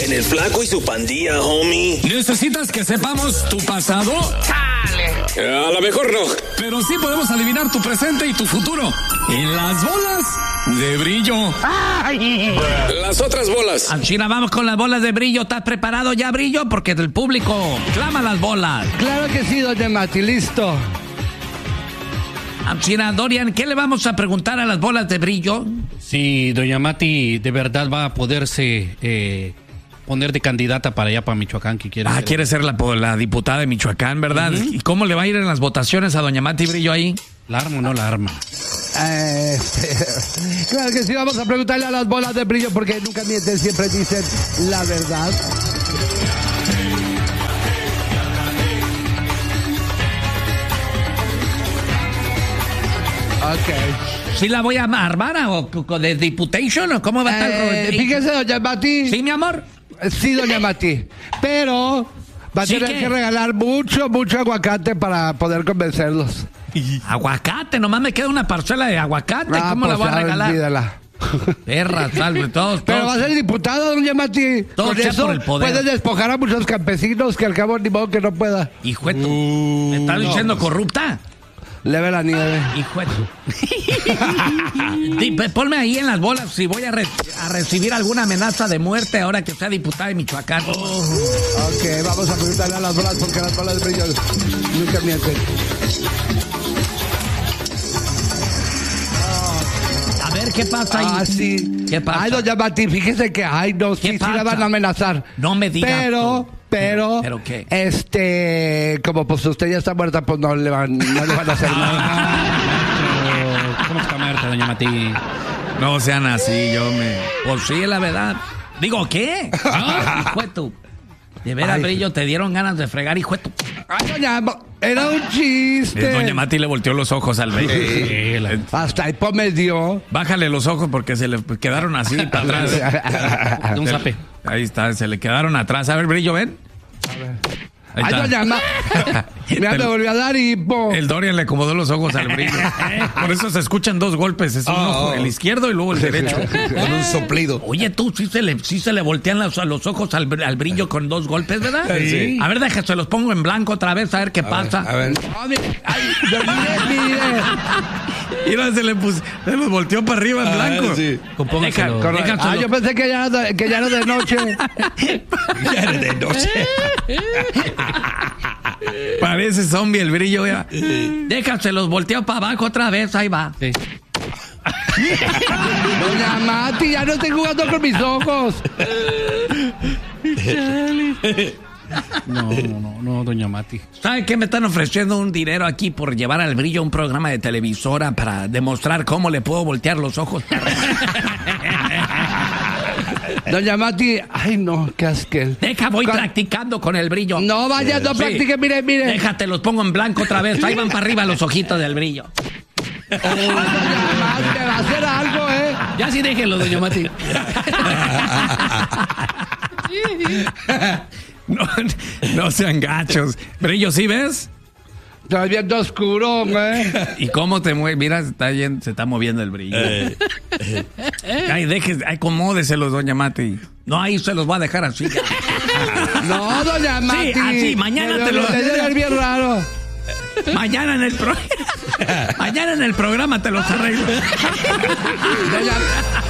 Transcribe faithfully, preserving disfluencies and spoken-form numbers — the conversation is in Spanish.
en el Flaco y su pandilla, homie. ¿Necesitas que sepamos tu pasado? ¡Chale! A lo mejor no. Pero sí podemos adivinar tu presente y tu futuro. En las bolas de brillo. ¡Ay! Las otras bolas. China, vamos con las bolas de brillo. ¿Estás preparado ya, Brillo? Porque el público clama las bolas. Claro que sí, doña Mati, listo. China, Dorian, ¿qué le vamos a preguntar a las bolas de brillo? Si doña Mati de verdad va a poderse eh, poner de candidata para allá, para Michoacán, que quiere Ah, ser. quiere ser la, la diputada de Michoacán, ¿verdad? Uh-huh. ¿Y cómo le va a ir en las votaciones a doña Mati Brillo ahí? ¿La arma o no la arma? Eh, claro que sí, vamos a preguntarle a las bolas de brillo porque nunca mienten, siempre dicen la verdad. Ok. ¿Sí la voy a armar o, o de Deputation o cómo va a estar? Eh, fíjese, doña Mati. ¿Sí, mi amor? Sí, doña Mati. Pero va a ¿Sí tener que? que regalar mucho, mucho aguacate para poder convencerlos. Aguacate, nomás me queda una parcela de aguacate. Ah, ¿cómo pues la voy a regalar? Olvídala. Perra, salve, todos, Pero todos. va a ser diputado, doña Mati. Todo Con eso por el poder. puede despojar a muchos campesinos que al cabo ni modo que no pueda. Hijo de tu... ¿Me estás no, diciendo pues, corrupta? Leve la nieve. Hijo de tu... Ponme ahí en las bolas si voy a, re a recibir alguna amenaza de muerte ahora que sea diputada de Michoacán. Oh. Ok, vamos a preguntarle a las bolas porque las bolas de brillo nunca mienten. A ver, ¿qué pasa ahí? Ah, sí. ¿Qué pasa? Ay, doña Mati, fíjese que, ay, no, sí, sí la van a amenazar. No me digas. Pero, pero, ¿Pero qué? este, como pues usted ya está muerta, pues no le van, no le van a hacer nada. ¿Cómo está muerta, doña Mati? No sean así, yo me... Pues sí, la verdad. Digo, ¿qué? ¿Ah? Hijo de tu... De veras, Brillo, te dieron ganas de fregar, hijo de tu... Ay, doña, era un chiste. Doña Mati le volteó los ojos al Brillo. Sí, la... Hasta hipo me dio. Bájale los ojos porque se le quedaron así para atrás. De un zape. Ahí está, se le quedaron atrás. A ver, Brillo, ven. A ver. Ahí Ay, doña Ma... Mira, me volvió a dar hipo. El Dorian le acomodó los ojos al Brillo. Por eso se escuchan dos golpes. Es un oh, ojo, el izquierdo y luego el derecho. Con un soplido. Oye, tú sí se le, sí se le voltean los, los ojos al, al Brillo con dos golpes, ¿verdad? Sí. A ver, déjate, se los pongo en blanco otra vez, a ver qué a pasa. Ver, a ver. Oh, mire, ay, mire, mire. Mira, se le puso, se los volteó para arriba en blanco. Ah, sí. Deja, ah, yo pensé que ya, era, que ya era de noche. Ya era de noche. Parece zombie el Brillo, ya. Déjase los volteó para abajo otra vez, ahí va. Sí. Doña Mati, ya no estoy jugando con mis ojos. No, no, no, no, doña Mati. ¿Sabe qué? Me están ofreciendo un dinero aquí por llevar al Brillo a un programa de televisora para demostrar cómo le puedo voltear los ojos. Doña Mati, ay no, qué asquel. Deja, voy ¿Cuál? practicando con el Brillo. No vaya, no sí. practique, mire, mire. Déjate, los pongo en blanco otra vez. Ahí van para arriba los ojitos del Brillo. Oh, doña Mati, va a hacer algo, ¿eh? Ya sí déjenlo, doña Mati. No, no sean gachos. Brillo, ¿sí ves? Estás viendo oscuro, ¿eh? ¿Y cómo te mueve? Mira, se está, yendo, se está moviendo el Brillo. Eh. Ay, déjese, acomódeselos, doña Mati. No, ahí se los va a dejar así. No, doña Mati. Sí, así, mañana pero te los... Es bien raro. Mañana en el pro... Mañana en el programa te los arreglo. Doña...